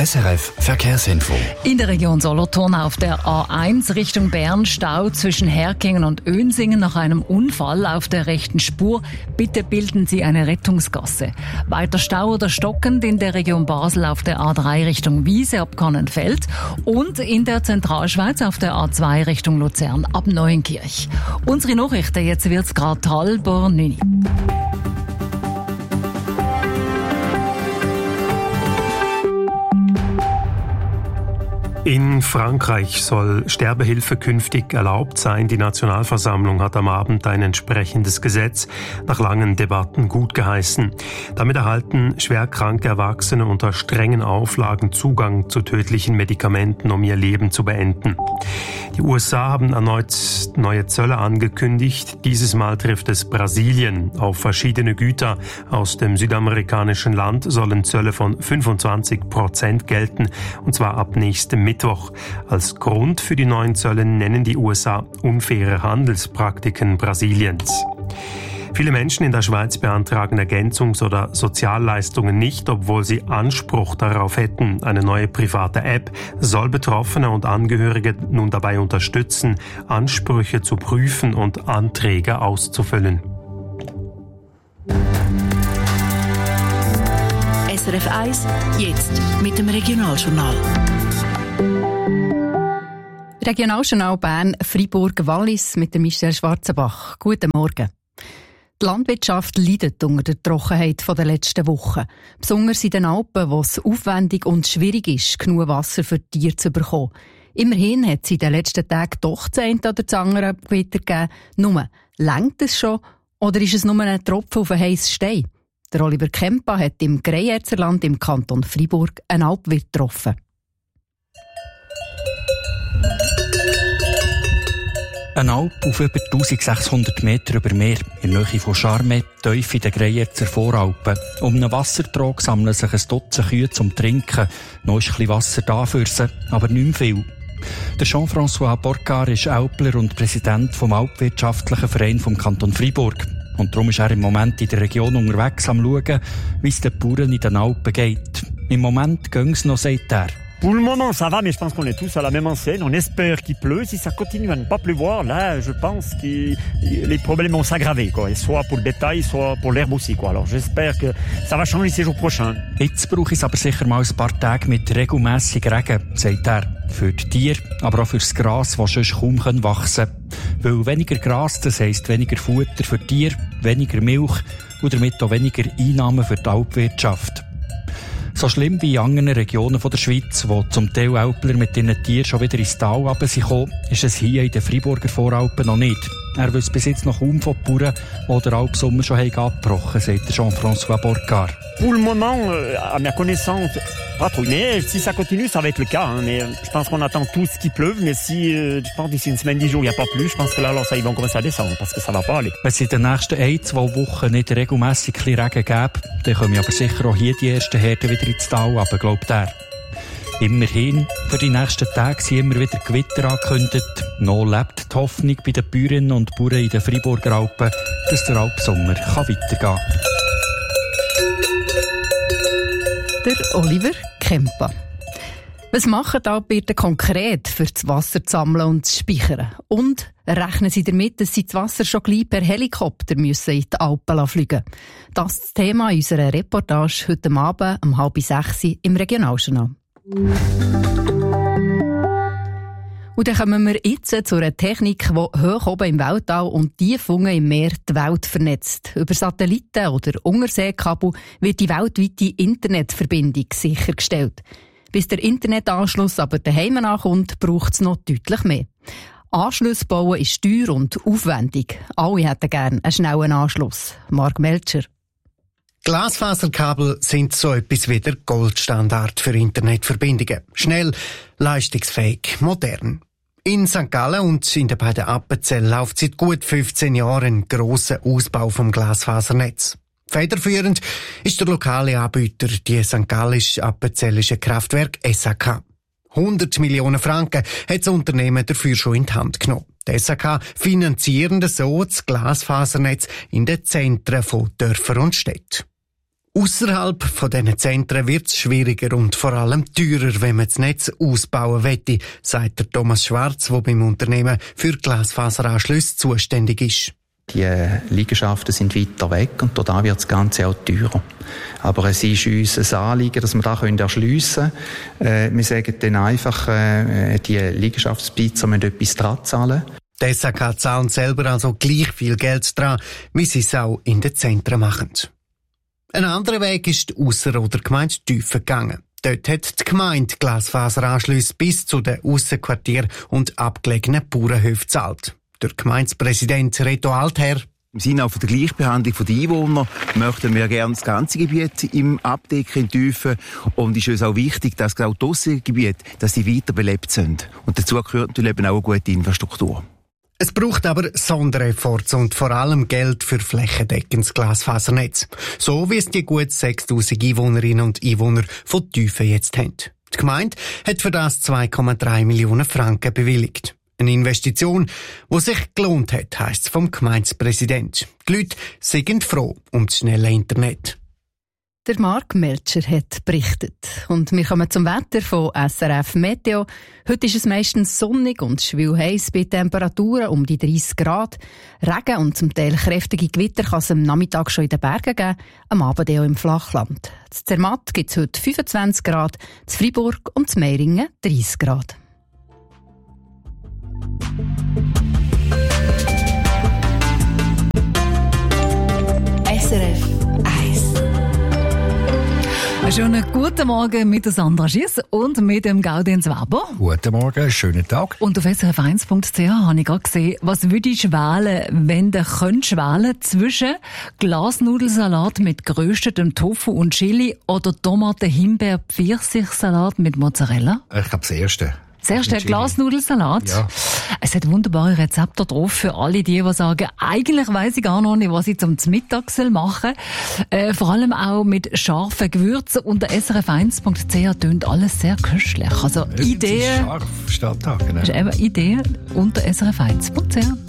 SRF Verkehrsinfo. In der Region Solothurn auf der A1 Richtung Bern Stau zwischen Herkingen und Önsingen nach einem Unfall auf der rechten Spur. Bitte bilden Sie eine Rettungsgasse. Weiter Stau oder stockend in der Region Basel auf der A3 Richtung Wiese ab Kannenfeld und in der Zentralschweiz auf der A2 Richtung Luzern ab Neuenkirch. Unsere Nachrichten, jetzt wird's gerade halber 9. In Frankreich soll Sterbehilfe künftig erlaubt sein. Die Nationalversammlung hat am Abend ein entsprechendes Gesetz nach langen Debatten gutgeheißen. Damit erhalten schwerkranke Erwachsene unter strengen Auflagen Zugang zu tödlichen Medikamenten, um ihr Leben zu beenden. Die USA haben erneut neue Zölle angekündigt. Dieses Mal trifft es Brasilien. Auf verschiedene Güter aus dem südamerikanischen Land sollen Zölle von 25% gelten, und zwar ab nächstem Mittwoch. Als Grund für die neuen Zölle nennen die USA unfaire Handelspraktiken Brasiliens. Viele Menschen in der Schweiz beantragen Ergänzungs- oder Sozialleistungen nicht, obwohl sie Anspruch darauf hätten. Eine neue private App soll Betroffene und Angehörige nun dabei unterstützen, Ansprüche zu prüfen und Anträge auszufüllen. SRF 1, jetzt mit dem Regionaljournal. Regionaljournal Bern, Freiburg, Wallis mit Michel Schwarzenbach. Guten Morgen. Die Landwirtschaft leidet unter der Trockenheit der letzten Wochen. Besonders in den Alpen, wo es aufwendig und schwierig ist, genug Wasser für die Tiere zu bekommen. Immerhin hat es in den letzten Tagen doch das eine oder das andere Gewitter gegeben. Nur, reicht es schon oder ist es nur ein Tropfen auf einen heissen Stein? Der Oliver Kempa hat im Greyerzerland im Kanton Freiburg einen Alpwirt getroffen. Ein Alp auf über 1600 Meter über Meer, in der Nähe von Charmet, tief in den Greyerzer Voralpen. Um einen Wassertrog sammeln sich ein Dutzend Kühe zum Trinken. Noch ist ein bisschen Wasser da für sie, aber nicht mehr viel. Der Jean-François Borcard ist Alpler und Präsident vom Alpwirtschaftlichen Verein vom Kanton Freiburg. Und darum ist er im Moment in der Region unterwegs am schauen, wie es den Bauern in den Alpen geht. Im Moment gehen es noch, sagt er. Pour le moment, ça va, mais je pense qu'on est tous à la même enseigne. On espère qu'il pleut. Si ça continue à ne pas pleuvoir, là, je pense que les problèmes vont s'aggraver, quoi. Soit pour le bétail, soit pour l'herbe aussi, quoi. Alors, j'espère que ça va changer ces jours prochains. Jetzt brauche ich es aber sicher mal ein paar Tage mit regelmässig Regen, sagt er. Für die Tiere, aber auch für das Gras, das sonst kaum wachsen können. Weil weniger Gras, das heisst weniger Futter für die Tiere, weniger Milch und damit auch weniger Einnahmen für die Alpwirtschaft. So schlimm wie in anderen Regionen der Schweiz, wo zum Teil Alpler mit ihren Tieren schon wieder ins Tal runtergekommen sind, ist es hier in den Freiburger Voralpen noch nicht. Er wüsste bis jetzt noch kaum von Bauern, die den Alpsommer schon abgebrochen haben, sagt Jean-François Borcard. Pour le moment, à ma connaissance, pas trop. Mais si ça continue, ça va être le cas. Hein. Mais je pense qu'on attend tous qu'il pleuve. Mais si, je pense d'ici une semaine, 10 jours, il n'y a pas plus, je pense que là, alors, ça, ils vont commencer à descendre, parce que ça va pas aller. Wenn es in den nächsten 1-2 Wochen nicht regelmässig ein bisschen Regen gäbe, dann kommen aber sicher auch hier die ersten Herden wieder ins Tal runter, glaubt er. Immerhin, für die nächsten Tage sind immer wieder Gewitter angekündigt. Noch lebt die Hoffnung bei den Bäuerinnen und Bauern in den Freiburger Alpen, dass der Alpsommer weitergehen kann. Der Oliver Kempa. Was machen die Alpwirte konkret, für das Wasser zu sammeln und zu speichern? Und rechnen sie damit, dass sie das Wasser schon gleich per Helikopter müssen in die Alpen fliegen? Das ist das Thema unserer Reportage heute Abend um 5:30 im Regionaljournal. Und dann kommen wir jetzt zu einer Technik, die hoch oben im Weltall und tief unten im Meer die Welt vernetzt. Über Satelliten oder Unterseekabel wird die weltweite Internetverbindung sichergestellt. Bis der Internetanschluss aber daheim ankommt, braucht es noch deutlich mehr. Anschlüsse bauen ist teuer und aufwendig. Alle hätten gerne einen schnellen Anschluss. Marc Melcher. Glasfaserkabel sind so etwas wie der Goldstandard für Internetverbindungen. Schnell, leistungsfähig, modern. In St. Gallen und in den beiden Appenzell läuft seit gut 15 Jahren ein grosser Ausbau vom Glasfasernetz. Federführend ist der lokale Anbieter, die St. Gallisch-Appenzellische Kraftwerk SAK. 100 Millionen Franken hat das Unternehmen dafür schon in die Hand genommen. Die SAK finanzieren so das Glasfasernetz in den Zentren von Dörfern und Städten. Ausserhalb von diesen Zentren wird es schwieriger und vor allem teurer, wenn man das Netz ausbauen möchte, sagt der Thomas Schwarz, der beim Unternehmen für Glasfaseranschlüsse zuständig ist. Die Liegenschaften sind weiter weg und da wird das Ganze auch teurer. Aber es ist uns ein Anliegen, dass wir das erschliessen können. Wir sagen dann einfach, die Liegenschaftsbesitzer müssen etwas dran zahlen. Die SAK zahlen selber also gleich viel Geld dran, wie sie es auch in den Zentren machen. Ein anderer Weg ist die Ausserrhoder Gemeinde Tüfen gegangen. Dort hat die Gemeinde Glasfaseranschlüsse bis zu den Aussenquartieren und abgelegenen Bauernhöfen gezahlt. Der Gemeindepräsident Reto Altherr. Im Sinne auch der Gleichbehandlung der Einwohner möchten wir gerne das ganze Gebiet im Abdecken in Tüfen. Und es ist uns auch wichtig, dass auch die Aussengebiete, dass sie weiter belebt sind. Und dazu gehört natürlich eben auch eine gute Infrastruktur. Es braucht aber Sonderefforts und vor allem Geld für flächendeckendes Glasfasernetz. So wie es die gut 6000 Einwohnerinnen und Einwohner von Tüfen jetzt haben. Die Gemeinde hat für das 2,3 Millionen Franken bewilligt. Eine Investition, die sich gelohnt hat, heisst es vom Gemeindepräsident. Die Leute sind froh um das schnelle Internet. Der Marc Melcher hat berichtet. Und wir kommen zum Wetter von SRF Meteo. Heute ist es meistens sonnig und schwül-heiss bei Temperaturen um die 30 Grad. Regen und zum Teil kräftige Gewitter kann es am Nachmittag schon in den Bergen geben, am Abend auch im Flachland. In Zermatt gibt es heute 25 Grad, in Freiburg und in Meiringen 30 Grad. SRF 1. Einen schönen guten Morgen mit Sandra Schiess und mit dem Gaudenz Weber. Guten Morgen, schönen Tag. Und auf srf1.ch habe ich gerade gesehen, was würdest du wählen, wenn du könntest wählen zwischen Glasnudelsalat mit geröstetem Tofu und Chili oder Tomaten-Himbeer-Pfirsichsalat mit Mozzarella? Ich glaube das Erste. Zuerst der Glasnudelsalat. Ja. Es hat wunderbare Rezepte drauf für alle die sagen, eigentlich weiss ich gar noch nicht, was ich zum Mittag machen soll. Vor allem auch mit scharfen Gewürzen. Unter srf1.ch tönt alles sehr köstlich. Also Ideen. Scharf, steht da, genau. Ist eben Ideen unter srf1.ch.